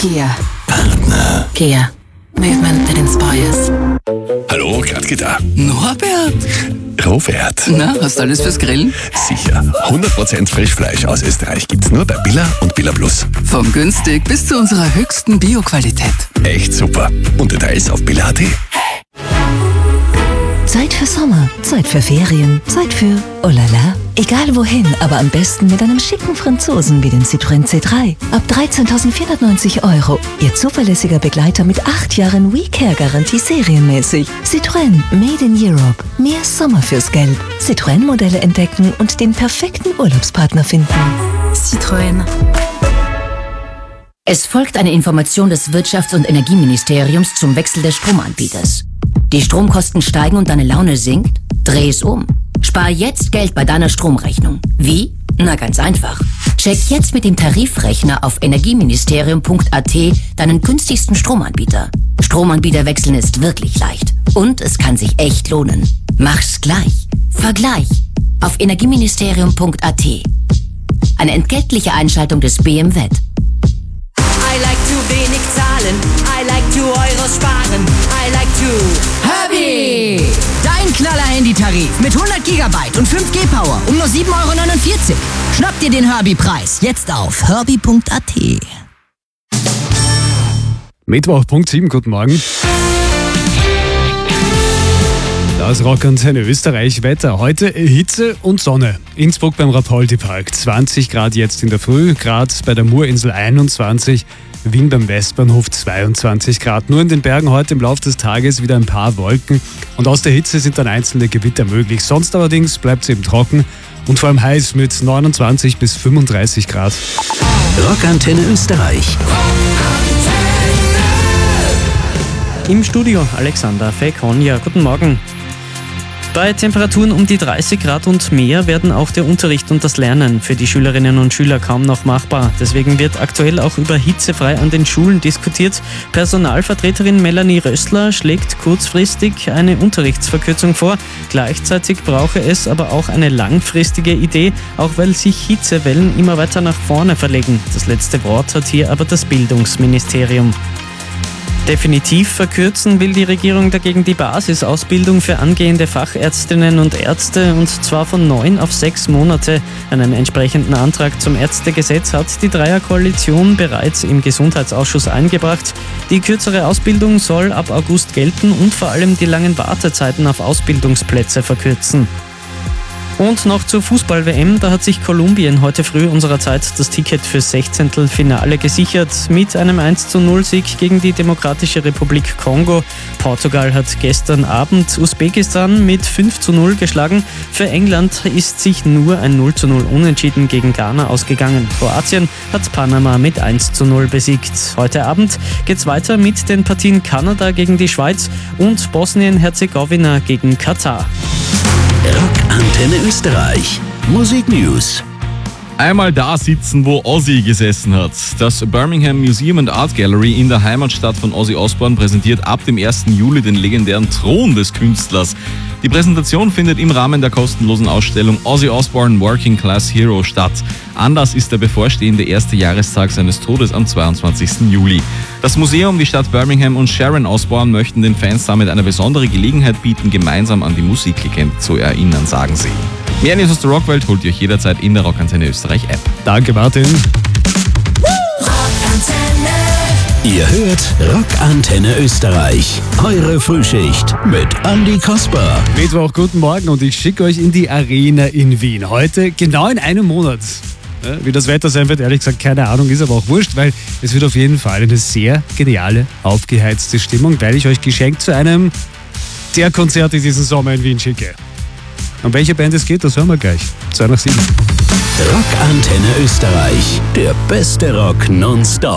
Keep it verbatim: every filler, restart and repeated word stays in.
Kia. Partner. Kia. Movement that inspires. Hallo, Gradke da. Norbert? Robert. Na, hast du alles fürs Grillen? Sicher. hundert Prozent Frischfleisch aus Österreich gibt's nur bei Billa und Billa Plus. Vom günstig bis zu unserer höchsten Bio-Qualität. Echt super. Und Details auf billa punkt at. Zeit für Sommer, Zeit für Ferien, Zeit für oh la la. Egal wohin, aber am besten mit einem schicken Franzosen wie dem Citroën C drei. Ab dreizehntausendvierhundertneunzig Euro. Ihr zuverlässiger Begleiter mit acht Jahren WeCare-Garantie serienmäßig. Citroën Made in Europe. Mehr Sommer fürs Geld. Citroën-Modelle entdecken und den perfekten Urlaubspartner finden. Citroën. Es folgt eine Information des Wirtschafts- und Energieministeriums zum Wechsel des Stromanbieters. Die Stromkosten steigen und deine Laune sinkt? Dreh es um. Spar jetzt Geld bei deiner Stromrechnung. Wie? Na ganz einfach. Check jetzt mit dem Tarifrechner auf energieministerium punkt at deinen günstigsten Stromanbieter. Stromanbieter wechseln ist wirklich leicht. Und es kann sich echt lohnen. Mach's gleich. Vergleich. Auf energieministerium punkt at. Eine entgeltliche Einschaltung des B M W. I like to wenig zahlen, I like to Euro sparen, I like to... Herbie! Dein Knaller-Handy-Tarif mit hundert Gigabyte und fünf G Power um nur sieben Euro neunundvierzig. Schnapp dir den Herbie-Preis jetzt auf herbie punkt at. Mittwoch, Punkt sieben, guten Morgen. Das Rockantenne Österreich Wetter. Heute Hitze und Sonne. Innsbruck beim Rapoldi-Park zwanzig Grad jetzt in der Früh, Graz bei der Murinsel einundzwanzig, Wien beim Westbahnhof zweiundzwanzig Grad. Nur in den Bergen heute im Laufe des Tages wieder ein paar Wolken und aus der Hitze sind dann einzelne Gewitter möglich. Sonst allerdings bleibt es eben trocken und vor allem heiß mit neunundzwanzig bis fünfunddreißig Grad. Rockantenne Österreich. Im Studio Alexander Fekonja. Guten Morgen. Bei Temperaturen um die dreißig Grad und mehr werden auch der Unterricht und das Lernen für die Schülerinnen und Schüler kaum noch machbar. Deswegen wird aktuell auch über hitzefrei an den Schulen diskutiert. Personalvertreterin Melanie Rössler schlägt kurzfristig eine Unterrichtsverkürzung vor. Gleichzeitig brauche es aber auch eine langfristige Idee, auch weil sich Hitzewellen immer weiter nach vorne verlegen. Das letzte Wort hat hier aber das Bildungsministerium. Definitiv verkürzen will die Regierung dagegen die Basisausbildung für angehende Fachärztinnen und Ärzte und zwar von neun auf sechs Monate. Einen entsprechenden Antrag zum Ärztegesetz hat die Dreierkoalition bereits im Gesundheitsausschuss eingebracht. Die kürzere Ausbildung soll ab August gelten und vor allem die langen Wartezeiten auf Ausbildungsplätze verkürzen. Und noch zur Fußball-W M, da hat sich Kolumbien heute früh unserer Zeit das Ticket fürs Sechzehntelfinale gesichert mit einem eins zu null Sieg gegen die Demokratische Republik Kongo. Portugal hat gestern Abend Usbekistan mit fünf zu null geschlagen. Für England ist sich nur ein null zu null Unentschieden gegen Ghana ausgegangen. Kroatien hat Panama mit eins zu null besiegt. Heute Abend geht's weiter mit den Partien Kanada gegen die Schweiz und Bosnien-Herzegowina gegen Katar. Rockantenne Österreich. Musik News. Einmal da sitzen, wo Ozzy gesessen hat. Das Birmingham Museum and Art Gallery in der Heimatstadt von Ozzy Osbourne präsentiert ab dem ersten Juli den legendären Thron des Künstlers. Die Präsentation findet im Rahmen der kostenlosen Ausstellung Ozzy Osbourne Working Class Hero statt. Anlass ist der bevorstehende erste Jahrestag seines Todes am zweiundzwanzigsten Juli. Das Museum, die Stadt Birmingham und Sharon Osbourne möchten den Fans damit eine besondere Gelegenheit bieten, gemeinsam an die Musiklegende zu erinnern, sagen sie. Mehr News aus der Rockwelt holt ihr euch jederzeit in der Rockantenne Österreich App. Danke, Martin. Ihr hört Rockantenne Österreich. Eure Frühschicht mit Andi Kasper. Mittwoch, guten Morgen und ich schicke euch in die Arena in Wien. Heute genau in einem Monat. Ja, wie das Wetter sein wird, ehrlich gesagt, keine Ahnung, ist aber auch wurscht, weil es wird auf jeden Fall eine sehr geniale, aufgeheizte Stimmung, weil ich euch geschenkt zu einem der Konzerte diesen Sommer in Wien schicke. Um welche Band es geht, das hören wir gleich. zwei nach sieben. Rockantenne Österreich. Der beste Rock nonstop.